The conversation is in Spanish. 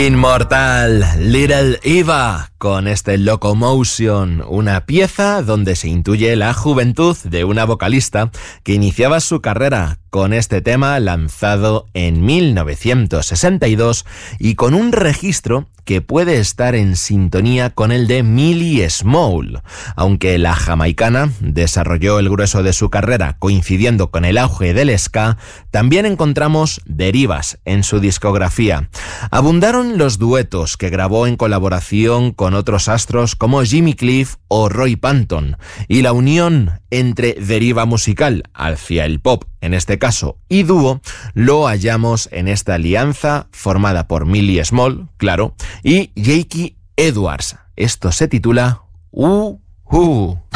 Inmortal, Little Eva, con este Locomotion, una pieza donde se intuye la juventud de una vocalista que iniciaba su carrera con este tema lanzado en 1962 y con un registro que puede estar en sintonía con el de Millie Small. Aunque la jamaicana desarrolló el grueso de su carrera coincidiendo con el auge del ska, también encontramos derivas en su discografía. Abundaron los duetos que grabó en colaboración con otros astros como Jimmy Cliff o Roy Panton, y la unión entre deriva musical hacia el pop, en este caso, y dúo, lo hallamos en esta alianza formada por Millie Small, claro, y Jakey Edwards. Esto se titula